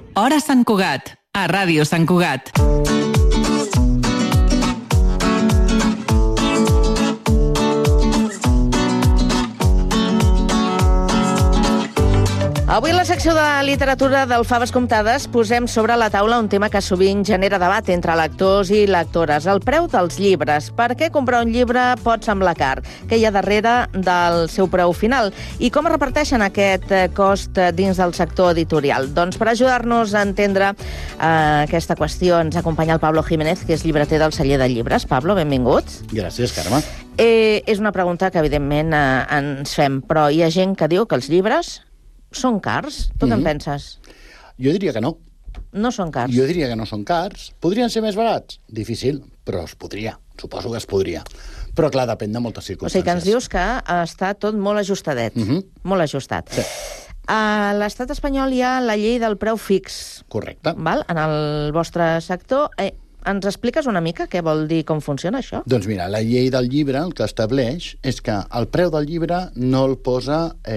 Hora Sant Cugat, a Ràdio Sant Cugat. Avui a la secció de literatura del Faves Comptades posem sobre la taula un tema que sovint genera debat entre lectors i lectores, el preu dels llibres. Per què comprar un llibre pot semblar car? Què hi ha darrere del seu preu final? I com es reparteixen aquest cost dins del sector editorial? Doncs per ajudar-nos a entendre aquesta qüestió ens acompanya el Pablo Jiménez, que és llibreter del Celler de Llibres. Pablo, benvinguts. Gràcies, Carme. És una pregunta que evidentment ens fem, però hi ha gent que diu que els llibres són cars? Tu què en penses? Jo diria que no. No són cars? Jo diria que no són cars. Podrien ser més barats? Difícil, però es podria. Suposo que es podria. Però, clar, depèn de moltes circumstàncies. O sigui que ens dius que està tot molt ajustadet. Molt ajustat. Sí. A l'estat espanyol hi ha la llei del preu fix. Correcte. Val? En el vostre sector... Ens expliques una mica què vol dir, com funciona això? Doncs mira, la llei del llibre el que estableix és que el preu del llibre no el posa,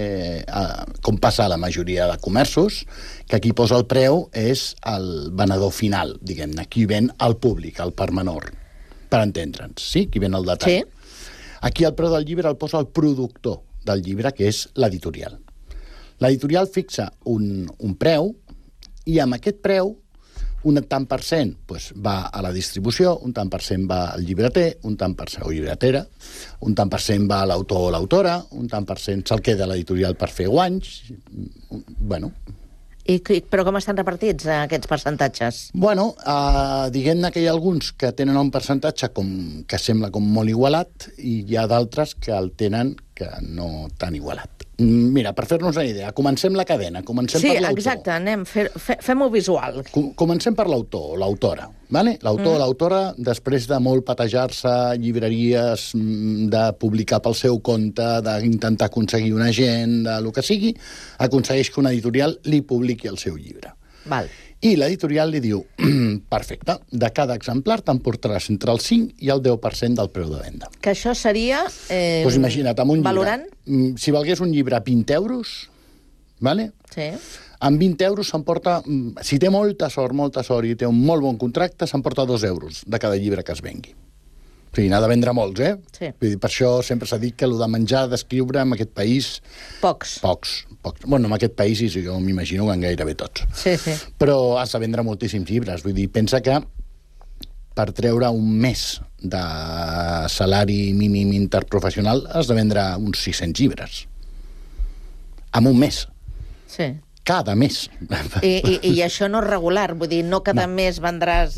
com passa a la majoria de comerços, que qui posa el preu és el venedor final, diguem-ne, qui ven al públic, al per menor, per entendre'ns, sí? Qui ven el detall. Sí. Aquí el preu del llibre el posa el productor del llibre, que és l'editorial. L'editorial fixa un preu i amb aquest preu un tant per cent va a la distribució, un tant per cent va al llibreter, un tant per cent o llibretera, un tant per cent va a l'autor o l'autora, un tant per cent se'l queda a l'editorial per fer guanys. Bueno. Però com estan repartits aquests percentatges? Bueno, diguem-ne que hi ha alguns que tenen un percentatge que sembla com molt igualat i hi ha d'altres que el tenen que no tan igualat. Mira, per fer-nos una idea, comencem la cadena, comencem per l'autor. Sí, exacte, anem, fem-ho visual. Comencem per l'autor o l'autora. Vale? L'autor o l'autora, després de molt patejar-se llibreries, de publicar pel seu compte, d'intentar aconseguir un agent, de lo que sigui, aconsegueix que una editorial li publiqui el seu llibre. Val. I l'editorial li diu, perfecte, de cada exemplar t'emportaràs entre el 5 i el 10% del preu de venda. Que això seria, doncs imagina't, amb un valorant? llibre, si valgués un llibre a 20 euros, vale? Sí. Amb 20 euros s'emporta, si té molta sort i té un molt bon contracte, s'emporta 2 euros de cada llibre que es vengui. O sigui, n'ha de vendre molts, eh? Sí. Vull dir, per això sempre s'ha dit que el de menjar, d'escriure, en aquest país... Pocs. Bueno, en aquest país, jo m'imagino que en gairebé tots. Sí, sí. Però has de vendre moltíssims llibres. Vull dir, pensa que per treure un mes de salari mínim interprofessional has de vendre uns 600 llibres. En un mes. Sí. Cada mes. I això no és regular, vull dir, no cada mes vendràs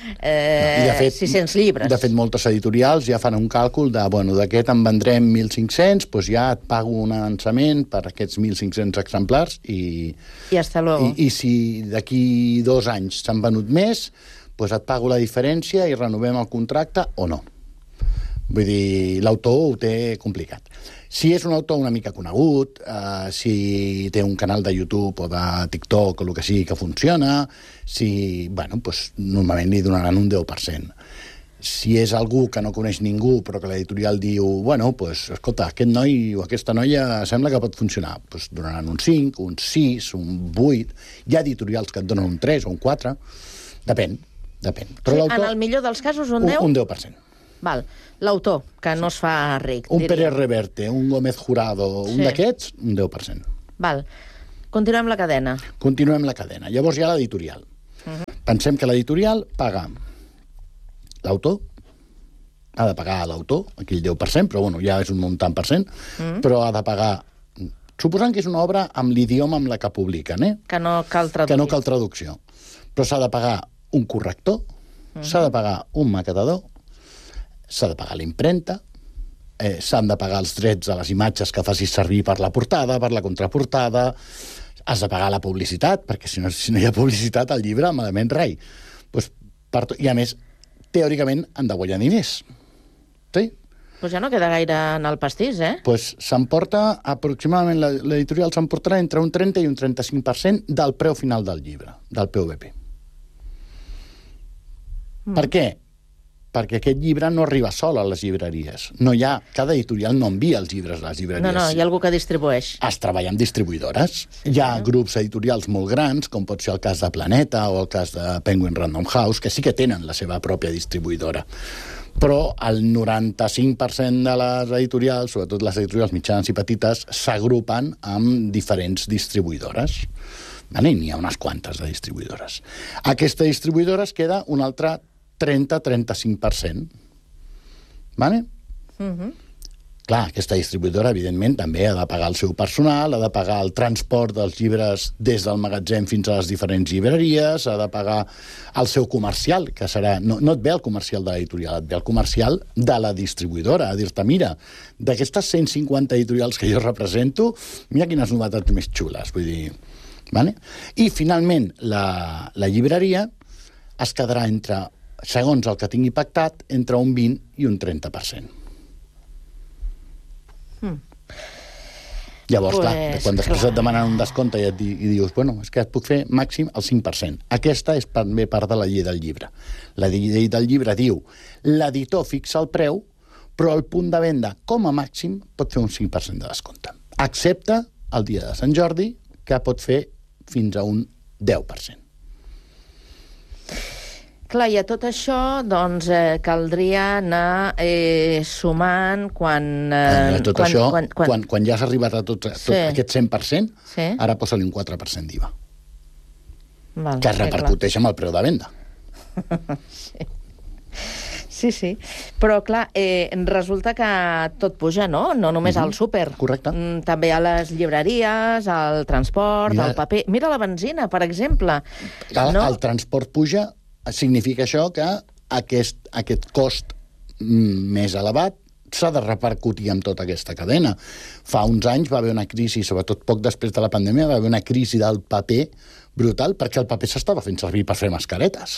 600 llibres. De fet, moltes editorials ja fan un càlcul de, bueno, d'aquest en vendrem 1.500, doncs ja et pago un avançament per aquests 1.500 exemplars i hasta luego. I si d'aquí 2 anys s'han venut més, doncs et pago la diferència i renovem el contracte o no. Vull dir, l'autor ho té complicat. Si és un autor una mica conegut, si té un canal de YouTube o de TikTok o el que sigui que funciona, bueno, doncs normalment li donaran un 10%. Si és algú que no coneix ningú però que l'editorial diu, bueno, doncs, escolta, aquest noi o aquesta noia sembla que pot funcionar, doncs donaran un 5, un 6, un 8, hi ha editorials que et donen un 3 o un 4, depèn. Però en el millor dels casos un 10? Un 10%. Val. L'autor, que no es fa ric. Un Pérez Reverte, un Gómez Jurado, un d'aquests, un 10%. Val. Continuem la cadena. Continuem la cadena. Llavors hi ha l'editorial. Pensem que l'editorial paga l'autor, ha de pagar l'autor, aquí el 10%, però bueno, ja és un muntant per cent, però ha de pagar, suposant que és una obra amb l'idioma amb la que publiquen, que no cal traducció. Que no cal traducció. Però s'ha de pagar un corrector, s'ha de pagar un maquetador, s'ha de pagar l'impremta, s'han de pagar els drets a les imatges que facis servir per la portada, per la contraportada, has de pagar la publicitat, perquè si no hi ha publicitat al llibre, malament rai. I a més, teòricament, han de guanyar diners. Sí? Doncs ja no queda gaire en el pastís, eh? Doncs s'emporta, aproximadament, l'editorial s'emportarà entre un 30 i un 35% del preu final del llibre, del PVP. Per què? perquè aquest llibre no arriba sol a les llibreries. No hi ha... Cada editorial no envia els llibres a les llibreries. No, hi ha algú que distribueix. Es treballa amb distribuïdores. Hi ha grups editorials molt grans, com pot ser el cas de Planeta o el cas de Penguin Random House, que sí que tenen la seva pròpia distribuïdora. Però el 95% de les editorials, sobretot les editorials mitjanes i petites, s'agrupen amb diferents distribuïdores. N'hi ha unes quantes de distribuïdores. Aquesta distribuïdora es queda un altre 30-35%. Vale? Clar, aquesta distribuïdora, evidentment, també ha de pagar el seu personal, ha de pagar el transport dels llibres des del magatzem fins a les diferents llibreries, ha de pagar el seu comercial, que serà... No et ve el comercial de l'editorial, et ve el comercial de la distribuïdora, a dir-te, mira, d'aquestes 150 editorials que jo represento, mira quines novetats més xules, vull dir... Vale? I, finalment, la llibreria es quedarà entre... segons el que tingui pactat, entre un 20 i un 30%. Llavors, clar, quan després et demanen un descompte i dius, bueno, és que et puc fer màxim el 5%. Aquesta és també part de la llei del llibre. La llei del llibre diu, l'editor fixa el preu, però el punt de venda, com a màxim, pot fer un 5% de descompte. Excepte el dia de Sant Jordi, que pot fer fins a un 10%. Clar, i a tot això, doncs, caldria anar sumant quan... Quan ja has arribat a tot aquest 100%, ara posa-li un 4% d'IVA. Que es repercuteix amb el preu de venda. Sí. Però, clar, resulta que tot puja, no? No només al súper. Correcte. També a les llibreries, al transport, al paper... Mira la benzina, per exemple. El transport puja... Significa això que aquest cost més elevat s'ha de repercutir amb tota aquesta cadena. Fa uns anys va haver una crisi, sobretot poc després de la pandèmia, va haver una crisi del paper brutal, perquè el paper s'estava fent servir per fer mascaretes.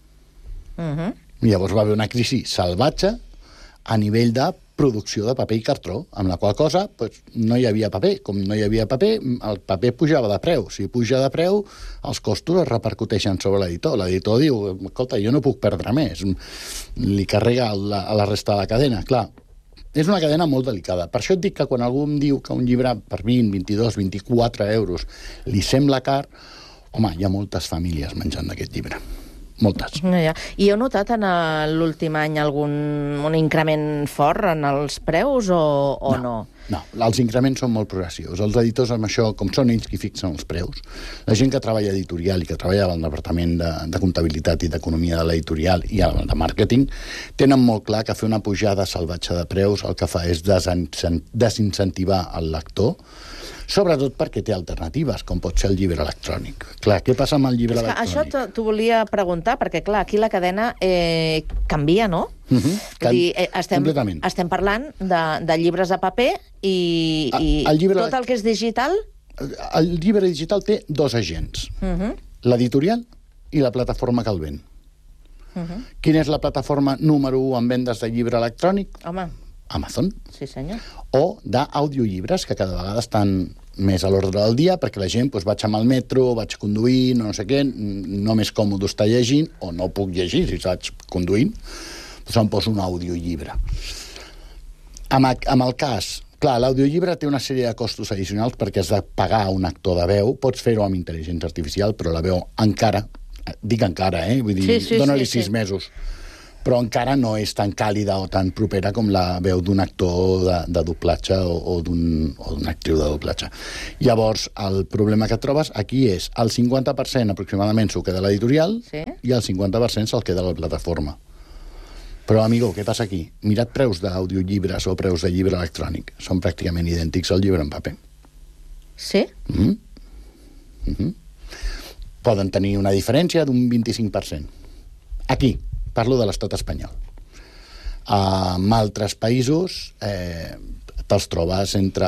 Llavors va haver una crisi salvatge a nivell de producció de paper i cartró, amb la qual cosa no hi havia paper. Com no hi havia paper, el paper pujava de preu. Si puja de preu, els costos es repercuteixen sobre l'editor. L'editor diu, escolta, jo no puc perdre més. Li carrega a la resta de la cadena. Clar, és una cadena molt delicada. Per això et dic que quan algú em diu que un llibre per 20, 22, 24 euros li sembla car, home, hi ha moltes famílies menjant d'aquest llibre. Moltes. I heu notat en l'últim any un increment fort en els preus o no? No, els increments són molt progressius. Els editors amb això, com són ells qui fixen els preus, la gent que treballa editorial i que treballa al departament de comptabilitat i d'economia de l'editorial i de màrqueting, tenen molt clar que fer una pujada salvatge de preus el que fa és desincentivar el lector, sobretot perquè té alternatives, com pot ser el llibre electrònic. Clar, què passa amb el llibre electrònic? Això t'ho volia preguntar, perquè, clar, aquí la cadena canvia, no? Completament. Estem parlant de llibres a paper i tot el que és digital... El llibre digital té dos agents, l'editorial i la plataforma que el ven. Quina és la plataforma número 1 en vendes de llibre electrònic? Home. Amazon. Sí, senyor. O d'audiollibres, que cada vegada estan més a l'ordre del dia, perquè la gent, vaig amb el metro, vaig conduint, no sé què, no m'és còmode estar llegint, o no puc llegir si vaig conduint, doncs em poso un audiollibre. Amb el cas, clar, l'audiollibre té una sèrie de costos addicionals perquè has de pagar un actor de veu, pots fer-ho amb intel·ligència artificial, però la veu encara, dic encara, vull dir, dona-li 6 mesos, però encara no és tan càlida o tan propera com la veu d'un actor de doblatge o d'una actriu de doblatge. Llavors, el problema que et trobes aquí és el 50% aproximadament s'ho queda l'editorial i el 50% se'l queda la plataforma. Però, amigo, què passa aquí? Mira't preus d'audiollibres o preus de llibre electrònic. Són pràcticament idèntics al llibre en paper. Sí? Poden tenir una diferència d'un 25%. Aquí. Parlo de l'estat espanyol. En altres països te'ls trobes entre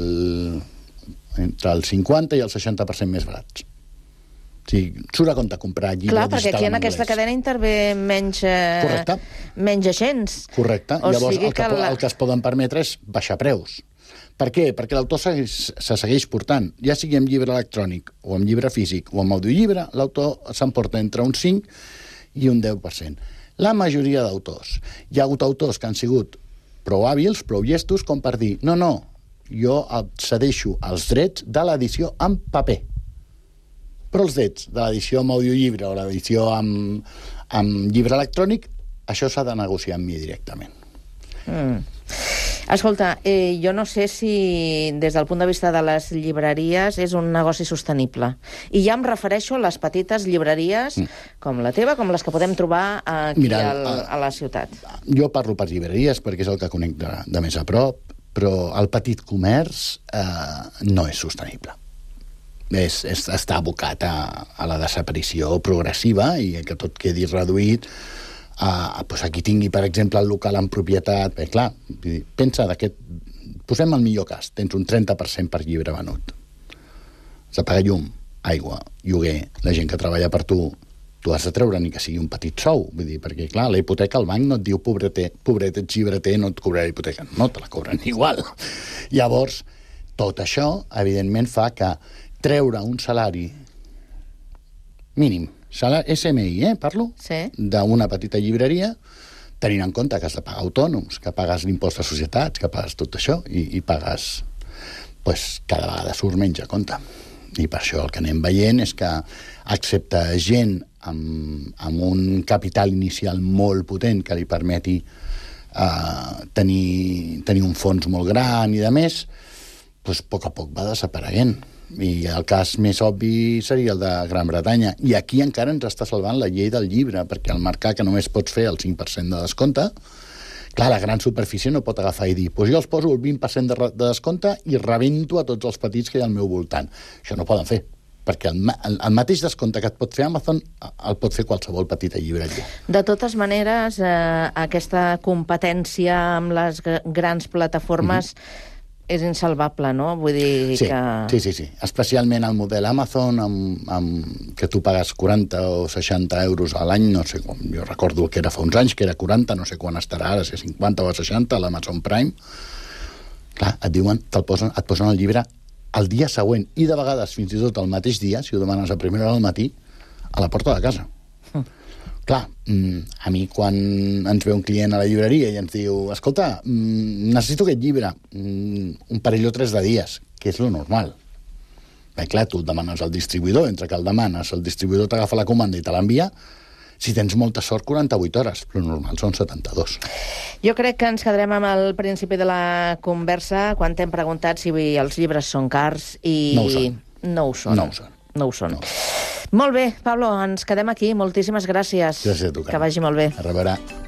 el 50 i el 60% més barats. O sigui, surt a compte comprar llibre digital en anglès. Clar, perquè aquí en aquesta cadena intervé menys agents. Correcte. Llavors, el que es poden permetre és baixar preus. Per què? Perquè l'autor se segueix portant. Ja sigui amb llibre electrònic, o amb llibre físic, o amb audiollibre, l'autor s'emporta entre un 5 i un 10%. La majoria d'autors. Hi ha hagut autors que han sigut prou hàbils, prou llestos, com per dir, no, jo cedeixo els drets de l'edició en paper. Però els drets de l'edició amb audiollibre o l'edició amb llibre electrònic, això s'ha de negociar amb mi directament. Escolta, jo no sé si des del punt de vista de les llibreries és un negoci sostenible. I ja em refereixo a les petites llibreries com la teva, com les que podem trobar aquí a la ciutat. Jo parlo per llibreries perquè és el que conec de més a prop, però el petit comerç no és sostenible. Està abocat a la desaparició progressiva i que tot quedi reduït. Aquí tingui, per exemple, el local en propietat. Clar, pensa posem el millor cas, tens un 30% per llibre venut. Has de pagar llum, aigua, lloguer, la gent que treballa per tu has de treure ni que sigui un petit sou, vull dir, perquè, clar, la hipoteca al banc no et diu pobret, ets llibreter, no et cobrarà la hipoteca. No, te la cobren igual. Llavors, tot això, evidentment, fa que treure un salari mínim, SMI, parlo? Sí. D'una petita llibreria, tenint en compte que has de pagar autònoms, que pagues l'impost de societats, que pagues tot això, i pagues, cada vegada surt menys a compte. I per això el que anem veient és que, excepte gent amb un capital inicial molt potent que li permeti tenir un fons molt gran i de més, a poc a poc va desapareguent. I el cas més obvi seria el de Gran Bretanya. I aquí encara ens està salvant la llei del llibre, perquè al mercat que només pots fer el 5% de descompte, clar, la gran superfície no pot agafar i dir jo els poso el 20% de descompte i rebento a tots els petits que hi ha al meu voltant. Això no poden fer, perquè el mateix descompte que et pot fer Amazon el pot fer qualsevol petita llibreria. De totes maneres, aquesta competència amb les grans plataformes és insalvable, no? Vull dir que... Sí. Especialment el model Amazon, que tu pagues 40 o 60 euros a l'any, no sé com, jo recordo que era fa uns anys, que era 40, no sé quan estarà ara, si 50 o 60, a l'Amazon Prime. Clar, et diuen, et posen el llibre el dia següent, i de vegades fins i tot el mateix dia, si ho demanes a primera hora del matí, a la porta de casa. Clar, a mi quan ens ve un client a la llibreria i ens diu escolta, necessito aquest llibre un parell o 3 de dies, que és lo normal. Clar, tu el demanes al distribuïdor, entre que el demanes, el distribuïdor t'agafa la comanda i te l'envia, si tens molta sort, 48 hores, però normal són 72. Jo crec que ens quedarem amb el principi de la conversa quan t'hem preguntat si els llibres són cars i... No ho són. Molt bé, Pablo, ens quedem aquí. Moltíssimes gràcies. Gràcies a tu, Carme. Que vagi molt bé. A reveure.